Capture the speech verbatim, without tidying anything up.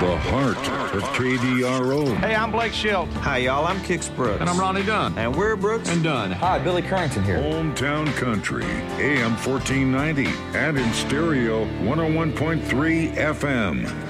the heart of K D R O. Hey, I'm Blake Shelton. Hi, y'all. I'm Kix Brooks. And I'm Ronnie Dunn. And we're Brooks and Dunn. Hi, Billy Currington here. Hometown Country, A M fourteen ninety, and in stereo, one oh one point three F M.